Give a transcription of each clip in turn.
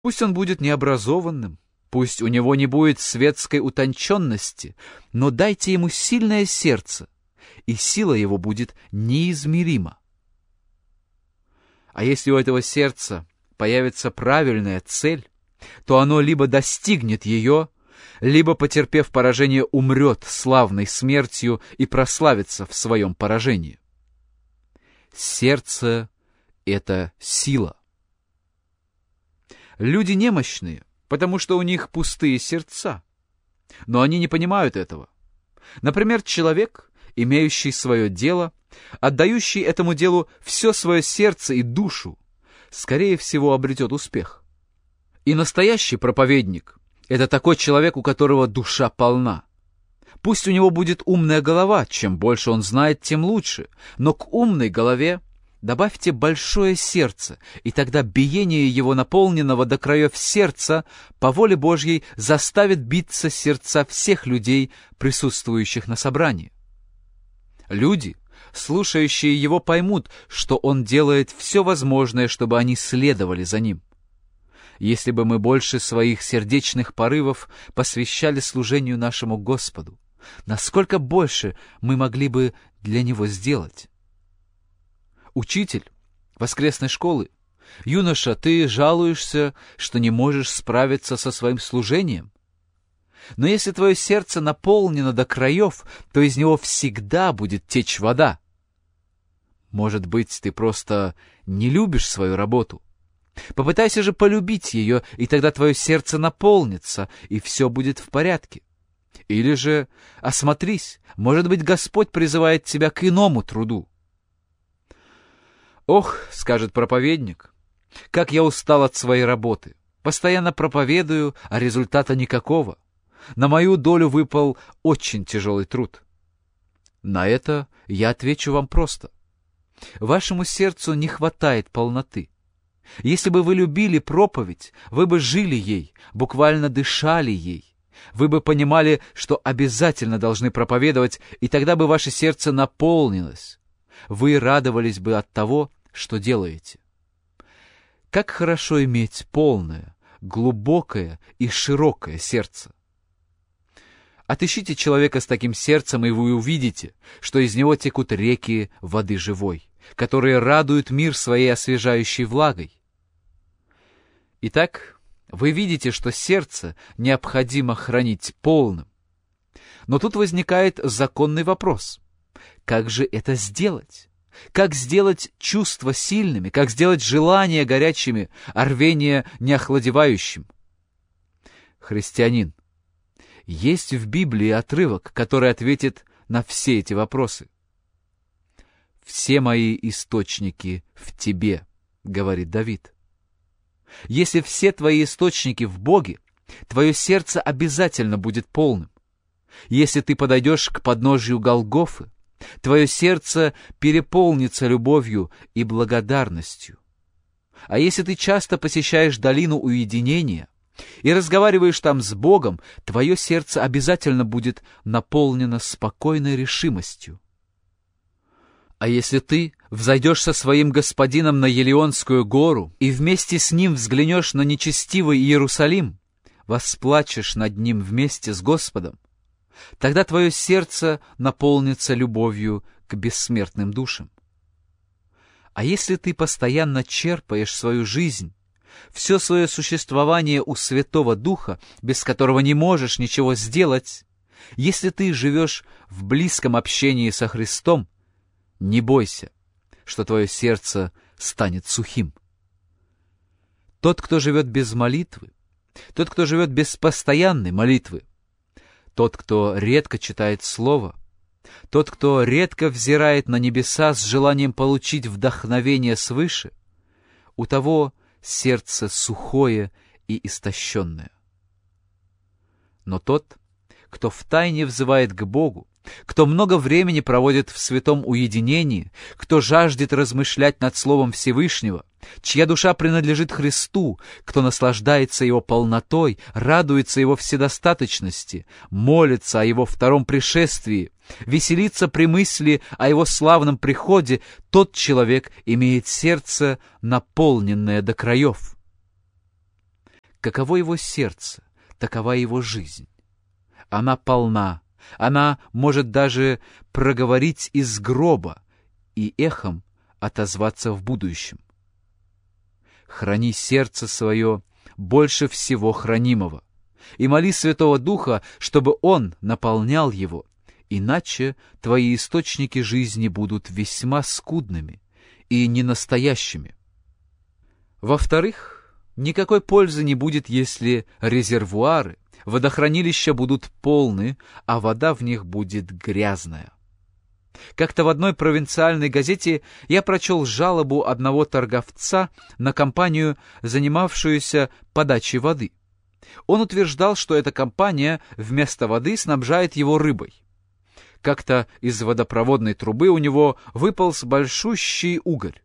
Пусть он будет необразованным, пусть у него не будет светской утонченности, но дайте ему сильное сердце, и сила его будет неизмерима. А если у этого сердца появится правильная цель, то оно либо достигнет ее, либо, потерпев поражение, умрет славной смертью и прославится в своем поражении. Сердце — это сила. Люди немощные, потому что у них пустые сердца. Но они не понимают этого. Например, человек, имеющий свое дело, отдающий этому делу все свое сердце и душу, скорее всего, обретет успех. И настоящий проповедник — это такой человек, у которого душа полна. Пусть у него будет умная голова, чем больше он знает, тем лучше, но к умной голове добавьте большое сердце, и тогда биение его наполненного до краев сердца по воле Божьей заставит биться сердца всех людей, присутствующих на собрании. Люди, слушающие его, поймут, что он делает все возможное, чтобы они следовали за ним. Если бы мы больше своих сердечных порывов посвящали служению нашему Господу, насколько больше мы могли бы для Него сделать? Учитель воскресной школы, юноша, ты жалуешься, что не можешь справиться со своим служением? Но если твое сердце наполнено до краев, то из него всегда будет течь вода. Может быть, ты просто не любишь свою работу? Попытайся же полюбить ее, и тогда твое сердце наполнится, и все будет в порядке. Или же осмотрись, может быть, Господь призывает тебя к иному труду. «Ох, — скажет проповедник, — как я устал от своей работы. Постоянно проповедую, а результата никакого. На мою долю выпал очень тяжелый труд». На это я отвечу вам просто. Вашему сердцу не хватает полноты. Если бы вы любили проповедь, вы бы жили ей, буквально дышали ей. Вы бы понимали, что обязательно должны проповедовать, и тогда бы ваше сердце наполнилось. Вы радовались бы от того, что делаете. Как хорошо иметь полное, глубокое и широкое сердце. Отыщите человека с таким сердцем, и вы увидите, что из него текут реки воды живой, которые радуют мир своей освежающей влагой. Итак, вы видите, что сердце необходимо хранить полным. Но тут возникает законный вопрос. Как же это сделать? Как сделать чувства сильными? Как сделать желания горячими, а рвение неохладевающим? Христианин, есть в Библии отрывок, который ответит на все эти вопросы. «Все мои источники в тебе», — говорит Давид. Если все твои источники в Боге, твое сердце обязательно будет полным. Если ты подойдешь к подножию Голгофы, твое сердце переполнится любовью и благодарностью. А если ты часто посещаешь долину уединения и разговариваешь там с Богом, твое сердце обязательно будет наполнено спокойной решимостью. А если ты взойдешь со своим господином на Елеонскую гору и вместе с ним взглянешь на нечестивый Иерусалим, восплачешь над ним вместе с Господом, тогда твое сердце наполнится любовью к бессмертным душам. А если ты постоянно черпаешь свою жизнь, все свое существование у Святого Духа, без которого не можешь ничего сделать, если ты живешь в близком общении со Христом, не бойся, что твое сердце станет сухим. Тот, кто живет без молитвы, тот, кто живет без постоянной молитвы, тот, кто редко читает Слово, тот, кто редко взирает на небеса с желанием получить вдохновение свыше, у того сердце сухое и истощенное. Но тот, кто втайне взывает к Богу, кто много времени проводит в святом уединении, кто жаждет размышлять над Словом Всевышнего, чья душа принадлежит Христу, кто наслаждается Его полнотой, радуется Его вседостаточности, молится о Его втором пришествии, веселится при мысли о Его славном приходе, тот человек имеет сердце, наполненное до краев. Каково его сердце, такова его жизнь. Она полна, она может даже проговорить из гроба и эхом отозваться в будущем. Храни сердце свое больше всего хранимого, и моли Святого Духа, чтобы Он наполнял его, иначе твои источники жизни будут весьма скудными и ненастоящими. Во-вторых, никакой пользы не будет, если резервуары, водохранилища будут полны, а вода в них будет грязная. Как-то в одной провинциальной газете я прочел жалобу одного торговца на компанию, занимавшуюся подачей воды. Он утверждал, что эта компания вместо воды снабжает его рыбой. Как-то из водопроводной трубы у него выполз большущий угорь.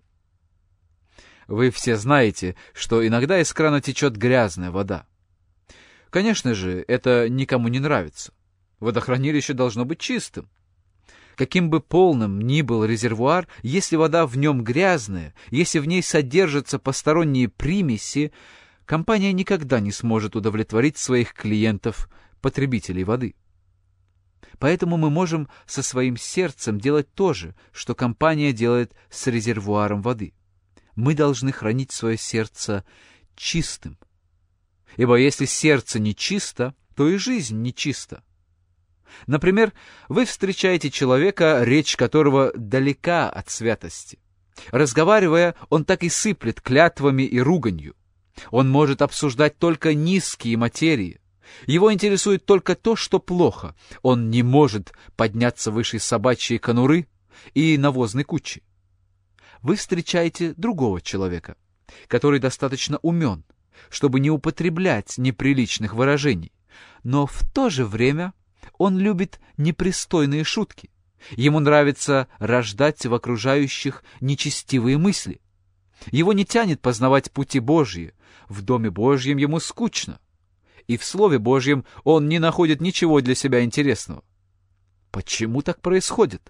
Вы все знаете, что иногда из крана течет грязная вода. Конечно же, это никому не нравится. Водохранилище должно быть чистым. Каким бы полным ни был резервуар, если вода в нем грязная, если в ней содержатся посторонние примеси, компания никогда не сможет удовлетворить своих клиентов, потребителей воды. Поэтому мы можем со своим сердцем делать то же, что компания делает с резервуаром воды. Мы должны хранить свое сердце чистым. Ибо если сердце не чисто, то и жизнь нечиста. Например, вы встречаете человека, речь которого далека от святости. Разговаривая, он так и сыплет клятвами и руганью. Он может обсуждать только низкие материи. Его интересует только то, что плохо. Он не может подняться выше собачьей конуры и навозной кучи. Вы встречаете другого человека, который достаточно умен, чтобы не употреблять неприличных выражений, но в то же время он любит непристойные шутки. Ему нравится рождать в окружающих нечестивые мысли. Его не тянет познавать пути Божьи. В Доме Божьем ему скучно. И в Слове Божьем он не находит ничего для себя интересного. Почему так происходит?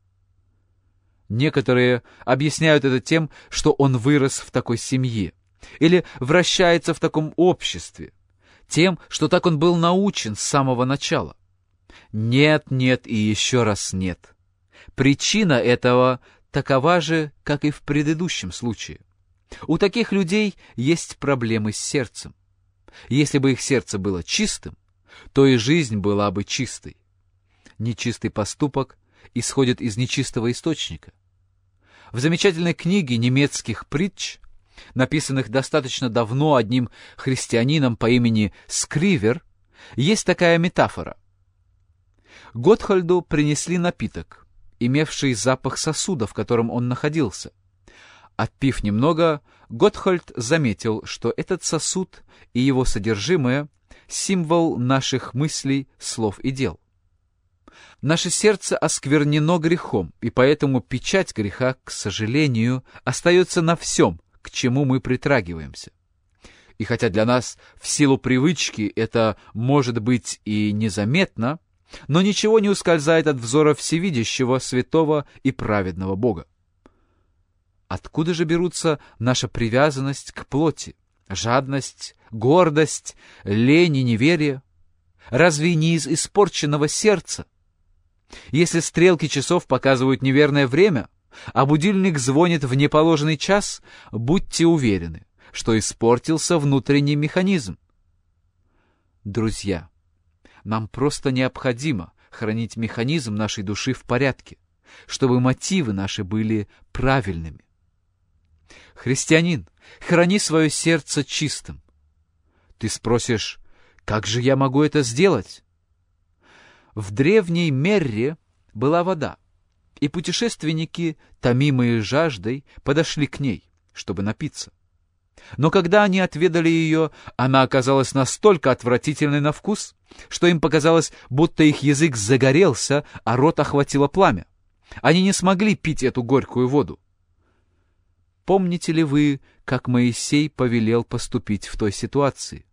Некоторые объясняют это тем, что он вырос в такой семье или вращается в таком обществе, тем, что так он был научен с самого начала. Нет, нет и еще раз нет. Причина этого такова же, как и в предыдущем случае. У таких людей есть проблемы с сердцем. Если бы их сердце было чистым, то и жизнь была бы чистой. Нечистый поступок исходит из нечистого источника. В замечательной книге немецких притч, написанных достаточно давно одним христианином по имени Скривер, есть такая метафора. Готхальду принесли напиток, имевший запах сосуда, в котором он находился. Отпив немного, Готхальд заметил, что этот сосуд и его содержимое — символ наших мыслей, слов и дел. Наше сердце осквернено грехом, и поэтому печать греха, к сожалению, остается на всем, к чему мы притрагиваемся. И хотя для нас в силу привычки это может быть и незаметно, но ничего не ускользает от взора всевидящего, святого и праведного Бога. Откуда же берутся наша привязанность к плоти, жадность, гордость, лень и неверие? Разве не из испорченного сердца? Если стрелки часов показывают неверное время, а будильник звонит в неположенный час, будьте уверены, что испортился внутренний механизм. Друзья, нам просто необходимо хранить механизм нашей души в порядке, чтобы мотивы наши были правильными. Христианин, храни свое сердце чистым. Ты спросишь, как же я могу это сделать? В древней Мерре была вода, и путешественники, томимые жаждой, подошли к ней, чтобы напиться. Но когда они отведали ее, она оказалась настолько отвратительной на вкус, что им показалось, будто их язык загорелся, а рот охватило пламя. Они не смогли пить эту горькую воду. Помните ли вы, как Моисей повелел поступить в той ситуации?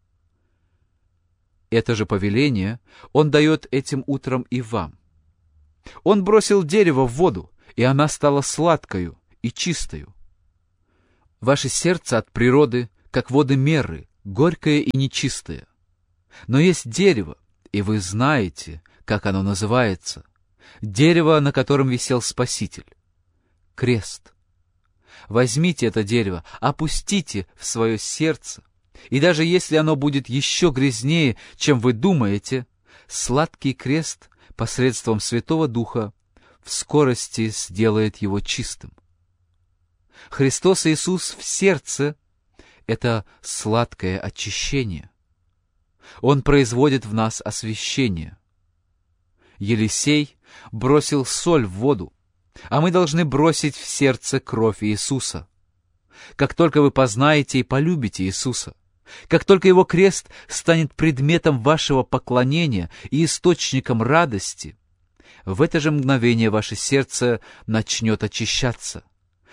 Это же повеление он дает этим утром и вам. Он бросил дерево в воду, и она стала сладкою и чистою. Ваше сердце от природы, как воды Мерры, горькое и нечистое. Но есть дерево, и вы знаете, как оно называется. Дерево, на котором висел Спаситель. Крест. Возьмите это дерево, опустите в свое сердце, и даже если оно будет еще грязнее, чем вы думаете, сладкий крест посредством Святого Духа в скорости сделает его чистым. Христос Иисус в сердце — это сладкое очищение. Он производит в нас освящение. Елисей бросил соль в воду, а мы должны бросить в сердце кровь Иисуса. Как только вы познаете и полюбите Иисуса, как только Его крест станет предметом вашего поклонения и источником радости, в это же мгновение ваше сердце начнет очищаться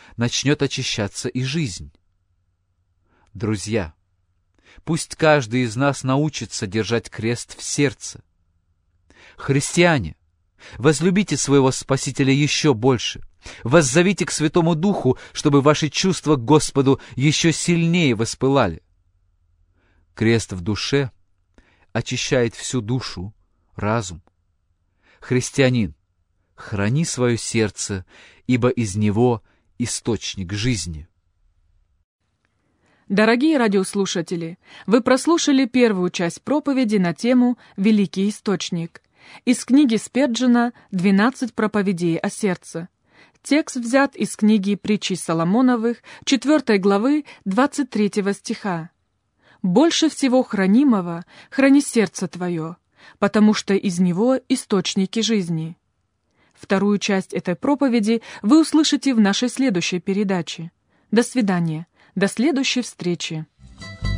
и жизнь. Друзья, пусть каждый из нас научится держать крест в сердце. Христиане, возлюбите своего Спасителя еще больше. Воззовите к Святому Духу, чтобы ваши чувства к Господу еще сильнее воспылали. Крест в душе очищает всю душу, разум. Христианин, храни свое сердце, ибо из него источник жизни. Дорогие радиослушатели, вы прослушали первую часть проповеди на тему «Великий источник» из книги Спеджена «12 проповедей о сердце». Текст взят из книги «Притчи Соломоновых», 4 главы, 23 стиха. «Больше всего хранимого храни сердце твое, потому что из него источники жизни». Вторую часть этой проповеди вы услышите в нашей следующей передаче. До свидания. До следующей встречи.